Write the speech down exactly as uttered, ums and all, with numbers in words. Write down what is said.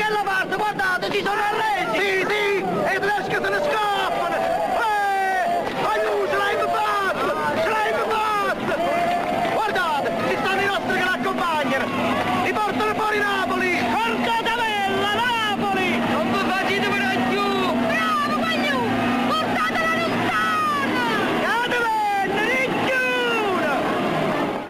che la parte, guardate, si sono arresi! Sì, sì, e il tedesco se ne scappa!